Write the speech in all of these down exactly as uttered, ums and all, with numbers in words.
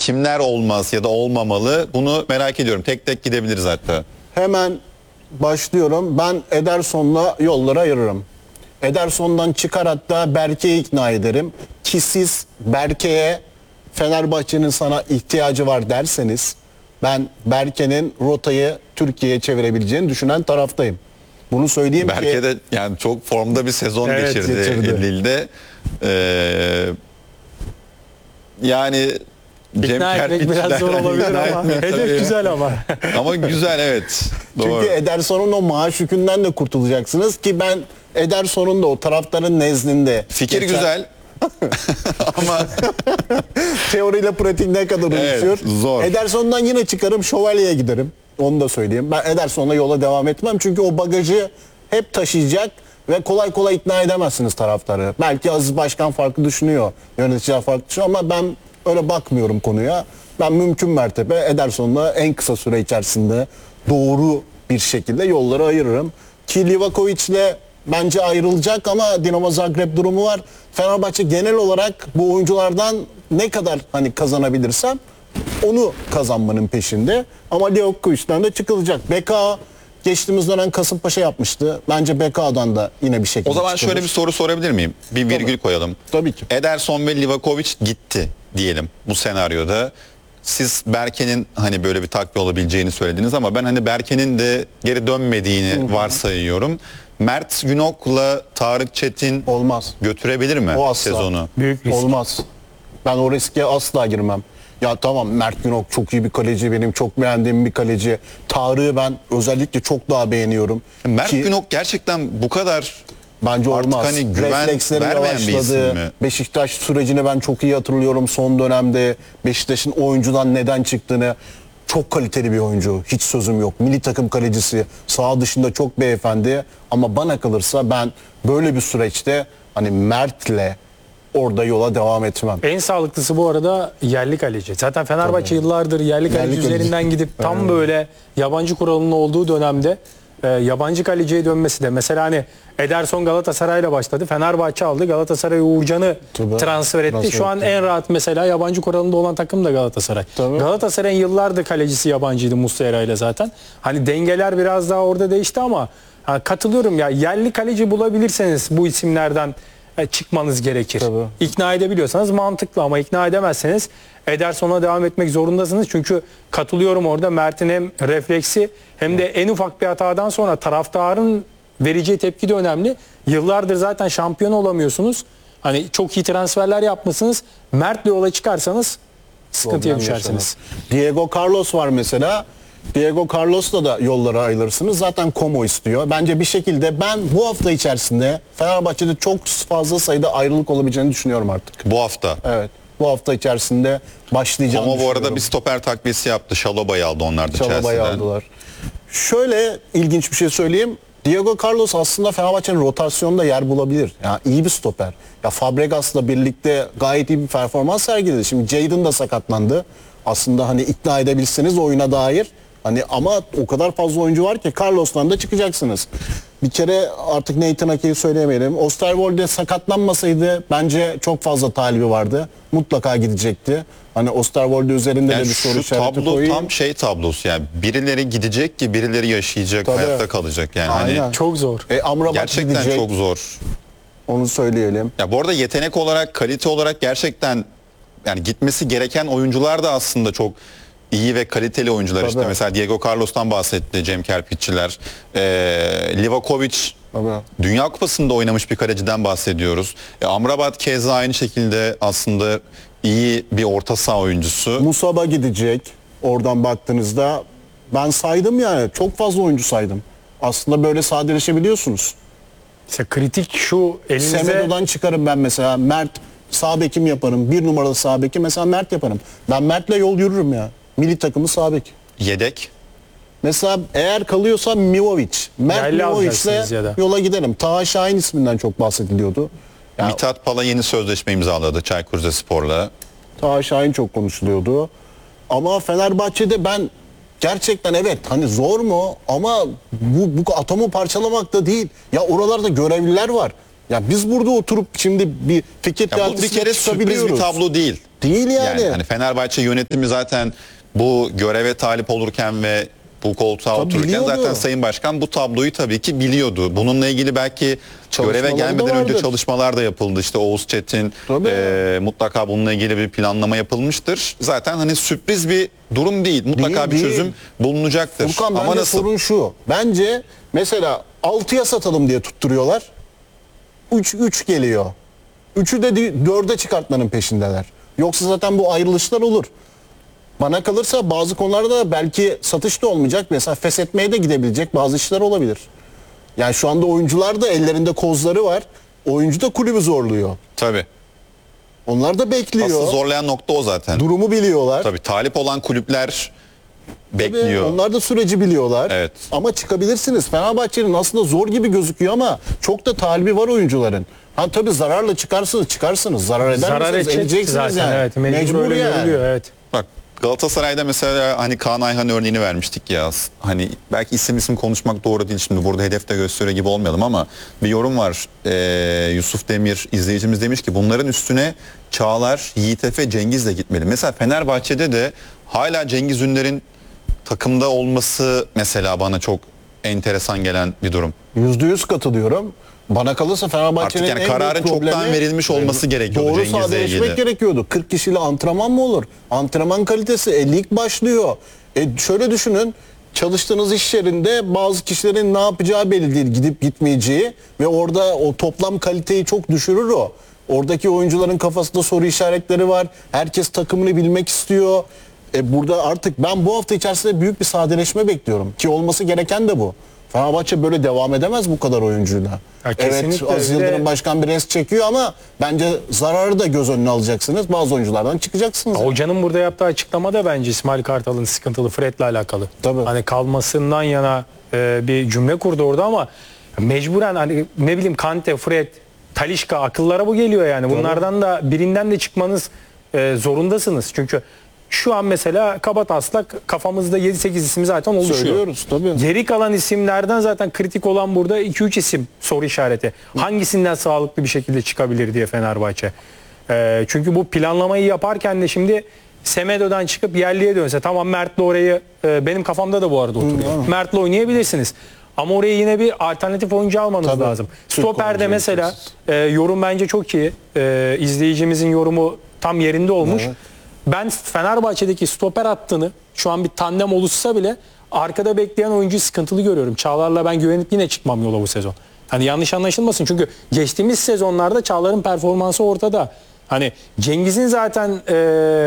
kimler olmaz ya da olmamalı? Bunu merak ediyorum. Tek tek gidebiliriz hatta. Hemen başlıyorum. Ben Ederson'la yolları ayırırım. Ederson'dan çıkar hatta Berke'yi ikna ederim. Ki siz Berke'ye Fenerbahçe'nin sana ihtiyacı var derseniz ben Berke'nin rotayı Türkiye'ye çevirebileceğini düşünen taraftayım. Bunu söyleyeyim Berke ki... de yani çok formda bir sezon Evet, geçirdi, geçirdi. Lille'de. Ee, yani İkna etmek biraz zor olabilir ama hedef güzel ama. Ama güzel, evet. Doğru. Çünkü Ederson'un o maaş yükünden de kurtulacaksınız ki ben Ederson'un da o taraftarın nezdinde... Fikir geçen- güzel. Ama Teoriyle pratik ne kadar Evet, uyuşuyor? zor. Ederson'dan yine çıkarım Şövalye'ye giderim. Onu da söyleyeyim. Ben Ederson'la yola devam etmem. Çünkü o bagajı hep taşıyacak ve kolay kolay ikna edemezsiniz taraftarı. Belki Aziz Başkan farklı düşünüyor. Yöneticiler farklı düşünüyor ama ben öyle bakmıyorum konuya. Ben mümkün mertebe Ederson'la en kısa süre içerisinde doğru bir şekilde yolları ayırırım. Ki Livakovic'le bence ayrılacak ama Dinamo Zagreb durumu var. Fenerbahçe genel olarak bu oyunculardan ne kadar hani kazanabilirsem onu kazanmanın peşinde. Ama Livakovic'den de çıkılacak. B K geçtiğimiz dönem Kasımpaşa yapmıştı. Bence B K'dan da yine bir şekilde o zaman çıkılır. şöyle bir soru sorabilir miyim? Bir virgül Tabii. koyalım. Tabii ki. Ederson ve Livakovic gitti diyelim bu senaryoda. Siz Berke'nin hani böyle bir takviye olabileceğini söylediniz ama ben hani Berke'nin de geri dönmediğini Hı hı. varsayıyorum. Mert Günok'la Tarık Çetin Olmaz. götürebilir mi O asla. sezonu? Büyük risk. Olmaz. Ben o riske asla girmem. Ya tamam, Mert Günok çok iyi bir kaleci, benim çok beğendiğim bir kaleci. Tarık'ı ben özellikle çok daha beğeniyorum. Mert Ki Günok gerçekten bu kadar bence artık olmaz. hani güven Refleksleri vermeyen bir isim yavaşladı. mi? Beşiktaş sürecini ben çok iyi hatırlıyorum son dönemde. Beşiktaş'ın oyuncudan neden çıktığını. Çok kaliteli bir oyuncu. Hiç sözüm yok. Milli takım kalecisi. Sağ dışında çok beyefendi. Ama bana kalırsa ben böyle bir süreçte hani Mert'le orada yola devam etmem. En sağlıklısı bu arada yerli kaleci. Zaten Fenerbahçe yıllardır yerli kaleci kaleci. üzerinden gidip tam böyle yabancı kuralının olduğu dönemde e, yabancı kaleciye dönmesi de mesela hani Ederson Galatasaray'la başladı. Fenerbahçe aldı. Galatasaray Uğurcan'ı Tabii. transfer etti. Transfer Şu an etti. en rahat mesela yabancı kuralında olan takım da Galatasaray. Tabii. Galatasaray'ın yıllardır kalecisi yabancıydı Muslera ile zaten. Hani dengeler biraz daha orada değişti ama ha, katılıyorum ya, yerli kaleci bulabilirseniz bu isimlerden e, çıkmanız gerekir. Tabii. İkna edebiliyorsanız mantıklı ama ikna edemezseniz Ederson'a devam etmek zorundasınız. Çünkü katılıyorum, orada Mert'in hem refleksi hem de en ufak bir hatadan sonra taraftarın vereceği tepki de önemli. Yıllardır zaten şampiyon olamıyorsunuz. Hani çok iyi transferler yapmışsınız. Mert'le yola çıkarsanız sıkıntıya Problem düşersiniz. yaşanır. Diego Carlos var mesela. Diego Carlos'la da yollara ayrılırsınız. Zaten Como istiyor. Bence bir şekilde ben bu hafta içerisinde Fenerbahçe'de çok fazla sayıda ayrılık olabileceğini düşünüyorum artık. Bu hafta. Evet. Bu hafta içerisinde başlayacağını Ama bu arada düşünüyorum. bir stoper takviyesi yaptı. Şaloba'yı aldı onlar da Chalobah'yı Chelsea'den. aldılar. Şöyle ilginç bir şey söyleyeyim. Diego Carlos aslında Fenerbahçe'nin rotasyonunda yer bulabilir. Yani iyi bir stoper. Ya Fabregas'la birlikte gayet iyi bir performans sergiledi. Şimdi Jadon da sakatlandı. Aslında hani ikna edebilseniz oyuna dair. Hani ama o kadar fazla oyuncu var ki Carlos'tan da çıkacaksınız. Bir kere artık Nathan Ake'yi söyleyemeyelim. Osterwolde sakatlanmasaydı bence çok fazla talibi vardı. Mutlaka gidecekti. Hani Osterwolde üzerinde Yani de bir soru şu işareti tablo koyayım. tam şey tablosu, yani birileri gidecek ki birileri yaşayacak, Tabii. hayatta kalacak yani. Hani Aynen. Çok zor. E, Amrabat gerçekten gidecek. çok zor. Onu söyleyelim. Ya bu arada yetenek olarak, kalite olarak gerçekten yani gitmesi gereken oyuncular da aslında çok iyi ve kaliteli oyuncular. Tabii. İşte mesela Diego Carlos'tan bahsetti Cem Kerpiççiler. Ee, Livakovic Tabii. Dünya Kupası'nda oynamış bir kaleciden bahsediyoruz. E, Amrabat keza aynı şekilde aslında iyi bir orta saha oyuncusu. Musaba gidecek. Oradan baktığınızda ben saydım yani. Çok fazla oyuncu saydım. Aslında böyle sadeleşebiliyorsunuz. İşte kritik şu, elinizde Semedo'dan çıkarım ben mesela. Mert sağ bekim yaparım. Bir numaralı sağ beki mesela Mert yaparım. Ben Mert'le yol yürürüm ya. Milli takımı sağ bek. Yedek. Mesela eğer kalıyorsa Mivovic. Mert Yerli alacaksınız ya da. Mivovic'le yola giderim. Taha Şahin isminden çok bahsediliyordu. Ya, Mithat Pala yeni sözleşme imzaladı Çaykur Rizespor'la. Taha Şahin çok konuşuluyordu. Ama Fenerbahçe'de ben gerçekten evet hani zor mu ama bu, bu atomu parçalamak da değil. Ya oralarda görevliler var. Ya biz burada oturup şimdi bir fikir Ya bu bir teatisine kere sürpriz bir çıkabiliyoruz. tablo değil. Değil yani. Yani hani Fenerbahçe yönetimi zaten bu göreve talip olurken ve bu koltuğa Tabii otururken biliyordu. zaten Sayın Başkan bu tabloyu tabii ki biliyordu. Bununla ilgili belki göreve Çalışmaları da gelmeden önce vardır. çalışmalar da yapıldı. İşte Oğuz Çetin Tabii. e, mutlaka bununla ilgili bir planlama yapılmıştır. Zaten hani sürpriz bir durum değil. Mutlaka Değil, bir çözüm değil. bulunacaktır. Furkan, Ama bence nasıl? sorun şu. Bence mesela altıya satalım diye tutturuyorlar. üç üç geliyor. üçü de dörde çıkartmanın peşindeler. Yoksa zaten bu ayrılışlar olur. Bana kalırsa bazı konularda da belki satış da olmayacak. Mesela feshetmeye de gidebilecek bazı işler olabilir. Yani şu anda oyuncular da ellerinde kozları var. Oyuncu da kulübü zorluyor. Tabii. Onlar da bekliyor. Asıl zorlayan nokta o zaten. Durumu biliyorlar. Tabii talip olan kulüpler Tabii, bekliyor. onlar da süreci biliyorlar. Evet. Ama çıkabilirsiniz. Fenerbahçe'nin aslında zor gibi gözüküyor ama çok da talibi var oyuncuların. Ha tabii zararla çıkarsınız çıkarsınız. Zarar eder Zarar misiniz? edecek Edeceksiniz zaten, yani. evet. Mecbur, Mecbur öyle yani. görülüyor, evet. Bak Galatasaray'da mesela hani Kaan Ayhan örneğini vermiştik ya. Hani belki isim isim konuşmak doğru değil, şimdi burada hedefte gösteriyor gibi olmayalım ama bir yorum var. Ee, Yusuf Demir izleyicimiz demiş ki bunların üstüne Çağlar, Yiğit Efe, Cengiz de gitmeli. Mesela Fenerbahçe'de de hala Cengiz Ünder'in takımda olması mesela bana çok enteresan gelen bir durum. Yüzde yüz katılıyorum. Bana kalırsa Fenerbahçe'nin Artık yani en büyük kararın çoktan problemi- verilmiş olması gerekiyordu Doğru Cengiz'le sadeleşmek ilgili. gerekiyordu. kırk kişiyle antrenman mı olur? Antrenman kalitesi e, lig başlıyor. E, şöyle düşünün. Çalıştığınız iş yerinde bazı kişilerin ne yapacağı belli değil. Gidip gitmeyeceği ve orada o toplam kaliteyi çok düşürür o. Oradaki oyuncuların kafasında soru işaretleri var. Herkes takımını bilmek istiyor. E, burada artık ben bu hafta içerisinde büyük bir sadeleşme bekliyorum. Ki olması gereken de bu. Fenerbahçe böyle devam edemez bu kadar oyuncuyla. Ya Evet, kesinlikle. Aziz Bir de- Yıldırım Başkan bir res çekiyor ama bence zararı da göz önüne alacaksınız. Bazı oyunculardan çıkacaksınız. Hocanın burada yaptığı açıklama da bence İsmail Kartal'ın sıkıntılı Fred'le alakalı. Tabii. Hani kalmasından yana e, bir cümle kurdu orada ama mecburen hani ne bileyim Kante, Fred, Talisca akıllara bu geliyor yani. Bunlardan da birinden de çıkmanız e, zorundasınız. Çünkü şu an mesela kabataslak kafamızda yedi sekiz isim zaten oluşuyor. Söylüyoruz tabii. Geri kalan isimlerden zaten kritik olan burada iki üç isim soru işareti. Hangisinden sağlıklı bir şekilde çıkabilir diye Fenerbahçe. Ee, çünkü bu planlamayı yaparken de şimdi Semedo'dan çıkıp yerliye dönse, tamam Mert'le orayı e, benim kafamda da bu arada oturuyor. Mert'le oynayabilirsiniz. Ama oraya yine bir alternatif oyuncu almanız Tabii. lazım. Türk Stoper'de oyuncu mesela yapacaksınız. e, yorum bence çok iyi. E, izleyicimizin yorumu tam yerinde olmuş. Evet. Ben Fenerbahçe'deki stoper hattını şu an bir tandem oluşsa bile arkada bekleyen oyuncuyu sıkıntılı görüyorum. Çağlar'la ben güvenip yine çıkmam yola bu sezon. Hani yanlış anlaşılmasın çünkü geçtiğimiz sezonlarda Çağlar'ın performansı ortada. Hani Cengiz'in zaten e,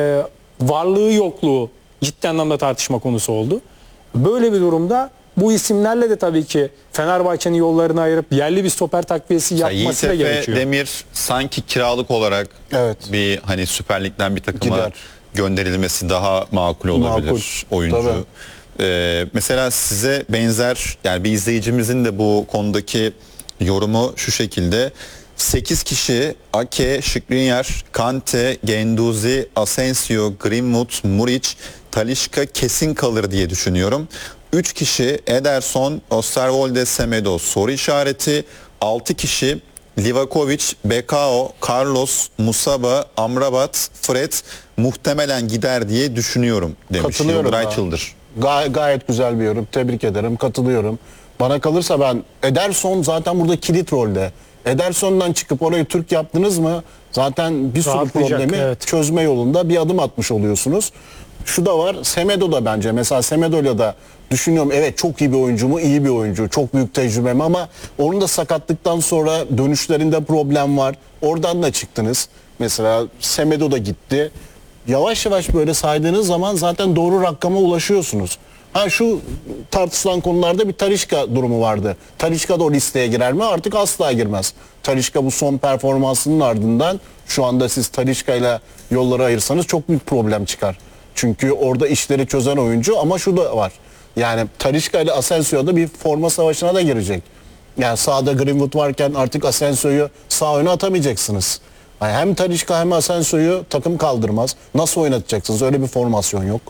varlığı yokluğu ciddi anlamda tartışma konusu oldu. Böyle bir durumda bu isimlerle de tabii ki Fenerbahçe'nin yollarını ayırıp yerli bir stoper takviyesi yapması da Yiğit Efe, gerekiyor. Demir sanki kiralık olarak Evet. bir hani Süper Lig'den bir takıma Gider. gönderilmesi daha makul olabilir Makul, oyuncu. tabii. Ee, mesela size benzer yani bir izleyicimizin de bu konudaki yorumu şu şekilde. sekiz kişi Ake, Skriniar, Kante, Genduzi, Asensio, Greenwood, Muric, Talisca kesin kalır diye düşünüyorum. üç kişi Ederson, Osterwolde, Semedo soru işareti. altı kişi Livakovic, Bekao, Carlos, Musaba, Amrabat, Fred muhtemelen gider diye düşünüyorum demiş Katılıyorum Yıldıray ben. Çıldır. Gay- gayet güzel bir yorum. Tebrik ederim. Katılıyorum. Bana kalırsa ben Ederson zaten burada kilit rolde. Ederson'dan çıkıp orayı Türk yaptınız mı zaten bir sürü Rahatlayacak, problemi evet. çözme yolunda bir adım atmış oluyorsunuz. Şu da var. Semedo da bence. Mesela Semedo'yla da düşünüyorum evet çok iyi bir oyuncu mu? İyi bir oyuncu. Çok büyük tecrübe mi? Ama onun da sakatlıktan sonra dönüşlerinde problem var. Oradan da çıktınız. Mesela Semedo da gitti. Yavaş yavaş böyle saydığınız zaman zaten doğru rakama ulaşıyorsunuz. Ha şu tartışılan konularda bir Talisca durumu vardı. Talisca da o listeye girer mi? Artık asla girmez. Talisca bu son performansının ardından şu anda siz Talisca ile yolları ayırsanız çok büyük problem çıkar. Çünkü orada işleri çözen oyuncu ama şu da var. Yani Talisca ile Asensio'da bir forma savaşına da girecek. Yani sağda Greenwood varken artık Asensio'yu sağ öne atamayacaksınız. Yani hem Talisca hem Asensio'yu takım kaldırmaz. Nasıl oynatacaksınız? Öyle bir formasyon yok.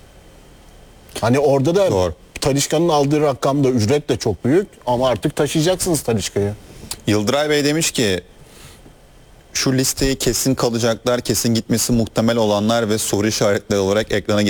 Hani orada da Doğru. Talisca'nın aldığı rakam da ücret de çok büyük ama artık taşıyacaksınız Talisca'yı. Yıldıray Bey demiş ki şu listeyi kesin kalacaklar, kesin gitmesi muhtemel olanlar ve soru işaretleri olarak ekrana